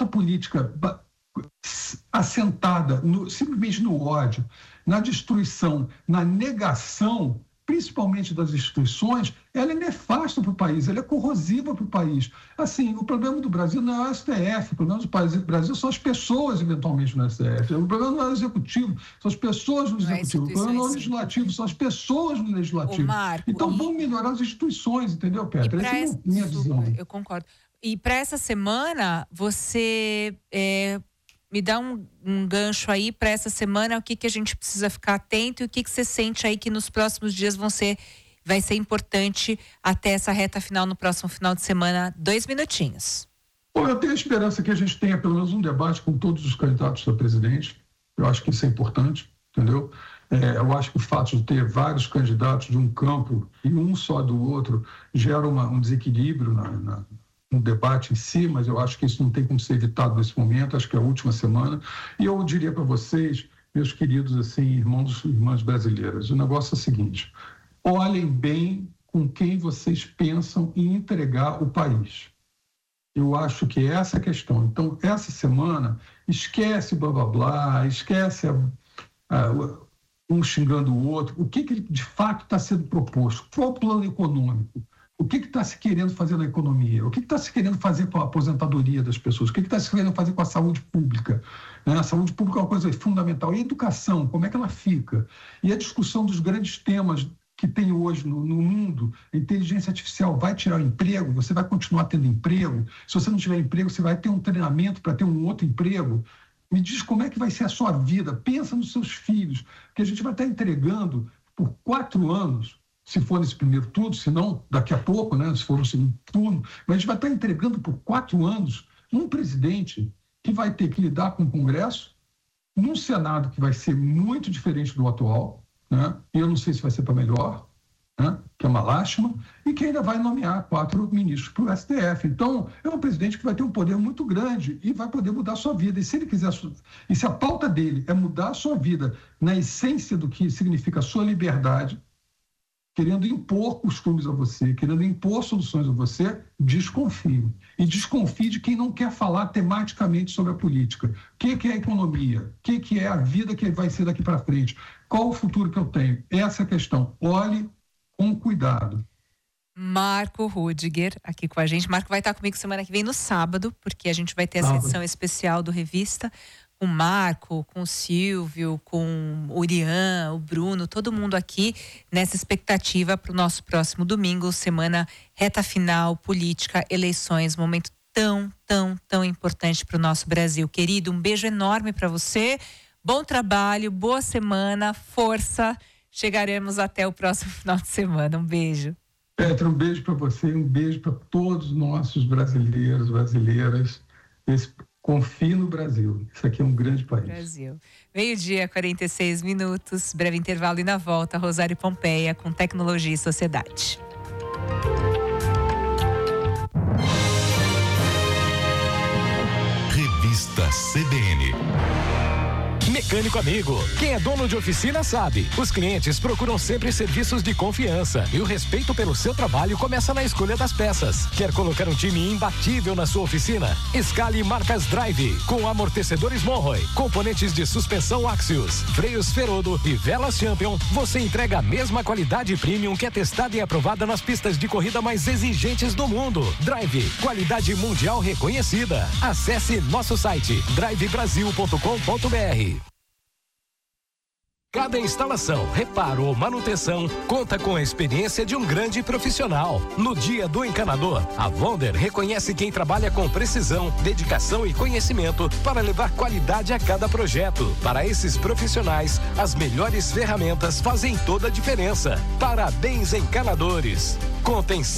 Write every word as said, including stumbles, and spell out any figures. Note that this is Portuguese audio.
política assentada no, simplesmente no ódio, na destruição, na negação, principalmente das instituições, ela é nefasta para o país, ela é corrosiva para o país. Assim, o problema do Brasil não é o S T F, o problema do país, do Brasil são as pessoas, eventualmente, no S T F. O problema não é o executivo, são as pessoas no executivo. O problema não é o legislativo, são as pessoas no legislativo. Marco, então, e... vamos melhorar as instituições, entendeu, Petra? Essa essa... é a minha visão. Eu concordo. E para essa semana, você... É... Me dá um, um gancho aí para essa semana, o que, que a gente precisa ficar atento e o que, que você sente aí que nos próximos dias vão ser, vai ser importante até essa reta final no próximo final de semana. Dois minutinhos. Bom, eu tenho a esperança que a gente tenha pelo menos um debate com todos os candidatos a presidente. Eu acho que isso é importante, entendeu? É, eu acho que o fato de ter vários candidatos de um campo e um só do outro gera uma, um desequilíbrio na, na no debate em si, mas eu acho que isso não tem como ser evitado nesse momento, acho que é a última semana. E eu diria para vocês, meus queridos assim, irmãos e irmãs brasileiras, o negócio é o seguinte: olhem bem com quem vocês pensam em entregar o país. Eu acho que essa é a questão. Então, essa semana, esquece blá blá blá, esquece a, a, um xingando o outro. O que, que de fato está sendo proposto? Qual o plano econômico? O que está se querendo fazer na economia? O que está se querendo fazer com a aposentadoria das pessoas? O que está se querendo fazer com a saúde pública? Né? A saúde pública é uma coisa fundamental. E a educação, como é que ela fica? E a discussão dos grandes temas que tem hoje no, no mundo, a inteligência artificial vai tirar o emprego? Você vai continuar tendo emprego? Se você não tiver emprego, você vai ter um treinamento para ter um outro emprego? Me diz como é que vai ser a sua vida. Pensa nos seus filhos, que a gente vai estar entregando por quatro anos, se for nesse primeiro turno, se não, daqui a pouco, né, se for no segundo turno, mas a gente vai estar entregando por quatro anos um presidente que vai ter que lidar com o Congresso, num Senado que vai ser muito diferente do atual, né, e eu não sei se vai ser para melhor, né, que é uma lástima, e que ainda vai nomear quatro ministros para o S T F. Então, é um presidente que vai ter um poder muito grande e vai poder mudar a sua vida. E se ele quiser, e se a pauta dele é mudar a sua vida na essência do que significa a sua liberdade, querendo impor costumes a você, querendo impor soluções a você, desconfie. E desconfie de quem não quer falar tematicamente sobre a política. O que, que é a economia? O que, que é a vida que vai ser daqui para frente? Qual o futuro que eu tenho? Essa é a questão. Olhe com cuidado. Marco Rudiger aqui com a gente. Marco vai estar comigo semana que vem no sábado, porque a gente vai ter essa Sábado. edição especial do Revista, com o Marco, com o Silvio, com o Urian, o Bruno, todo mundo aqui nessa expectativa para o nosso próximo domingo, semana reta final, política, eleições, momento tão, tão, tão importante para o nosso Brasil. Querido, um beijo enorme para você, bom trabalho, boa semana, força, chegaremos até o próximo final de semana. Um beijo. Petra, um beijo para você, um beijo para todos os nossos brasileiros, brasileiras. Esse Confie no Brasil. Isso aqui é um grande país. Brasil. Meio-dia, quarenta e seis minutos. Breve intervalo e na volta, Rosário Pompeia com Tecnologia e Sociedade. Revista C B N. Mecânico amigo, quem é dono de oficina sabe, os clientes procuram sempre serviços de confiança e o respeito pelo seu trabalho começa na escolha das peças. Quer colocar um time imbatível na sua oficina? Escale marcas Drive, com amortecedores Monroe, componentes de suspensão Axios, freios Ferodo e velas Champion. Você entrega a mesma qualidade premium que é testada e aprovada nas pistas de corrida mais exigentes do mundo. Drive, qualidade mundial reconhecida. Acesse nosso site drive brasil ponto com ponto b r. Cada instalação, reparo ou manutenção conta com a experiência de um grande profissional. No Dia do Encanador, a Wonder reconhece quem trabalha com precisão, dedicação e conhecimento para levar qualidade a cada projeto. Para esses profissionais, as melhores ferramentas fazem toda a diferença. Parabéns, encanadores! Contem